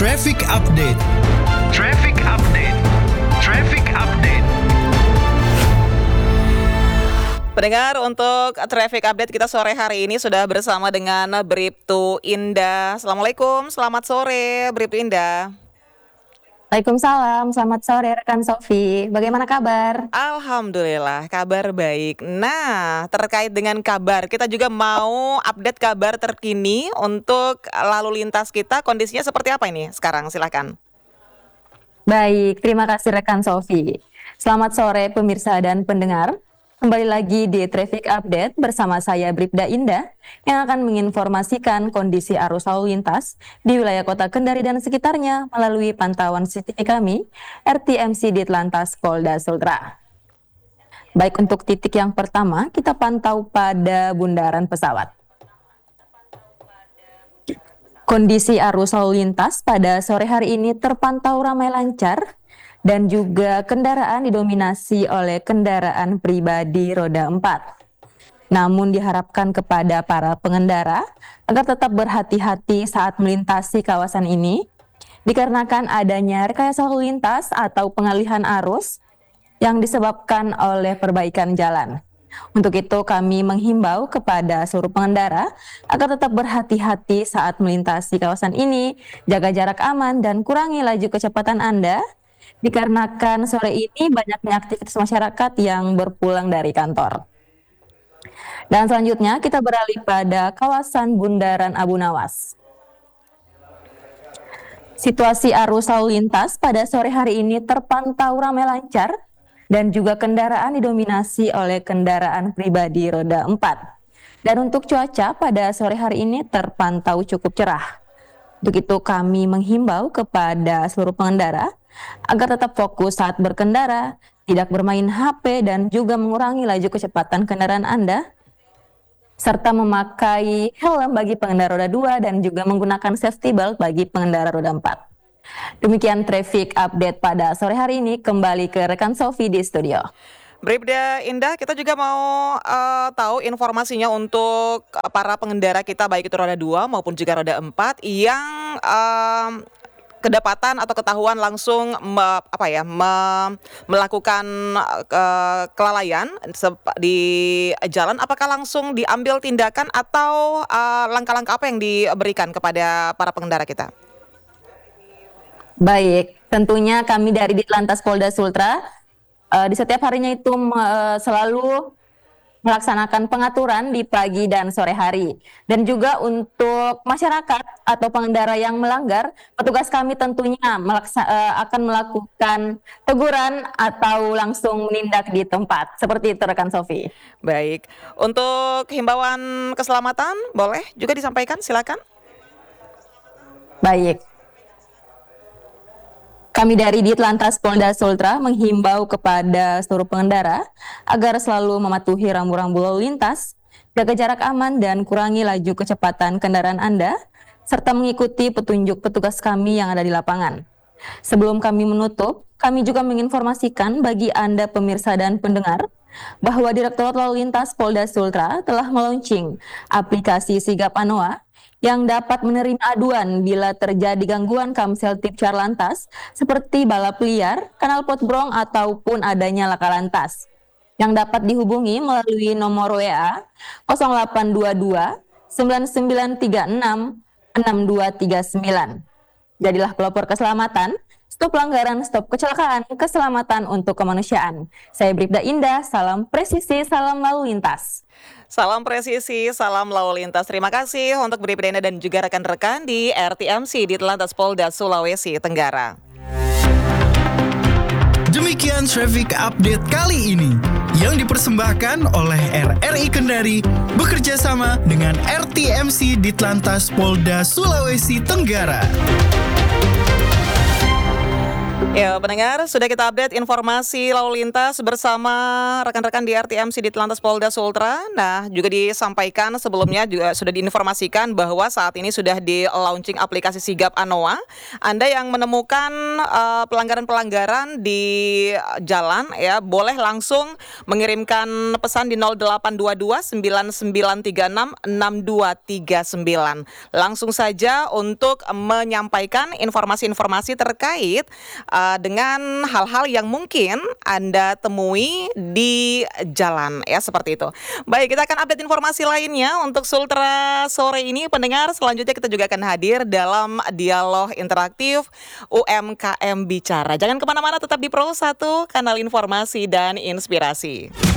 Traffic Update. Traffic Update. Traffic Update. Pendengar, untuk traffic update kita sore hari ini sudah bersama dengan Bribtu Indah. Assalamualaikum, selamat sore Bribtu Indah. Waalaikumsalam, selamat sore rekan Sofi. Bagaimana kabar? Alhamdulillah, kabar baik. Nah, terkait dengan kabar, kita juga mau update kabar terkini untuk lalu lintas kita. Kondisinya seperti apa ini sekarang? Silakan. Baik, terima kasih rekan Sofi. Selamat sore pemirsa dan pendengar. Kembali lagi di Traffic Update bersama saya Bribda Indah yang akan menginformasikan kondisi arus lalu lintas di wilayah Kota Kendari dan sekitarnya melalui pantauan CCTV kami RTMC Ditlantas Polda Sultra. Baik, untuk titik yang pertama kita pantau pada bundaran pesawat. Kondisi arus lalu lintas pada sore hari ini terpantau ramai lancar dan juga kendaraan didominasi oleh kendaraan pribadi roda 4. Namun diharapkan kepada para pengendara agar tetap berhati-hati saat melintasi kawasan ini dikarenakan adanya rekayasa lalu lintas atau pengalihan arus yang disebabkan oleh perbaikan jalan. Untuk itu kami menghimbau kepada seluruh pengendara agar tetap berhati-hati saat melintasi kawasan ini, jaga jarak aman dan kurangi laju kecepatan Anda dikarenakan sore ini banyaknya aktivitas masyarakat yang berpulang dari kantor. Dan selanjutnya kita beralih pada kawasan Bundaran Abu Nawas. Situasi arus lalu lintas pada sore hari ini terpantau ramai lancar dan juga kendaraan didominasi oleh kendaraan pribadi roda 4. Dan untuk cuaca pada sore hari ini terpantau cukup cerah. Untuk itu kami menghimbau kepada seluruh pengendara agar tetap fokus saat berkendara, tidak bermain HP dan juga mengurangi laju kecepatan kendaraan Anda, serta memakai helm bagi pengendara roda 2 dan juga menggunakan safety belt bagi pengendara roda 4. Demikian traffic update pada sore hari ini, kembali ke rekan Sofi di studio. Bribda Indah, kita juga mau tahu informasinya untuk para pengendara kita baik itu roda 2 maupun juga roda 4 yang kedapatan atau ketahuan langsung melakukan kelalaian di jalan. Apakah langsung diambil tindakan atau langkah-langkah apa yang diberikan kepada para pengendara kita? Baik, tentunya kami dari Ditlantas Polda Sultra di setiap harinya itu selalu melaksanakan pengaturan di pagi dan sore hari. Dan juga untuk masyarakat atau pengendara yang melanggar, petugas kami tentunya akan melakukan teguran atau langsung menindak di tempat. Seperti itu rekan Sofi. Baik, untuk himbauan keselamatan boleh juga disampaikan, silakan. Baik. Kami dari Ditlantas Polda Sultra menghimbau kepada seluruh pengendara agar selalu mematuhi rambu-rambu lalu lintas, jaga jarak aman dan kurangi laju kecepatan kendaraan Anda, serta mengikuti petunjuk petugas kami yang ada di lapangan. Sebelum kami menutup, kami juga menginformasikan bagi Anda pemirsa dan pendengar bahwa Direktorat Lalu Lintas Polda Sultra telah meluncing aplikasi Sigap Anoa yang dapat menerima aduan bila terjadi gangguan Kamseltip Carlantas seperti balap liar, kanal pot brong ataupun adanya laka lantas, yang dapat dihubungi melalui nomor WA 0822 9936 6239. Jadilah pelopor keselamatan, stop pelanggaran, stop kecelakaan, keselamatan untuk kemanusiaan. Saya Bribda Indah, salam presisi, salam lalu lintas. Salam presisi, salam lalu lintas. Terima kasih untuk Bribda Indah dan juga rekan-rekan di RTMC Ditlantas Polda Sulawesi Tenggara. Demikian traffic update kali ini yang dipersembahkan oleh RRI Kendari bekerja sama dengan RTMC Ditlantas Polda Sulawesi Tenggara. Ya, pendengar, sudah kita update informasi lalu lintas bersama rekan-rekan di RTMC di Telantas Polda Sultra. Nah, juga disampaikan sebelumnya juga sudah diinformasikan bahwa saat ini sudah di-launching aplikasi Sigap Anoa. Anda yang menemukan pelanggaran-pelanggaran di jalan ya, boleh langsung mengirimkan pesan di 0822 9936 6239. Langsung saja untuk menyampaikan informasi-informasi terkait dengan hal-hal yang mungkin Anda temui di jalan ya, seperti itu. Baik, kita akan update informasi lainnya untuk Sultra sore ini. Pendengar, selanjutnya kita juga akan hadir dalam dialog interaktif UMKM Bicara. Jangan kemana-mana, tetap di Pro 1, kanal informasi dan inspirasi.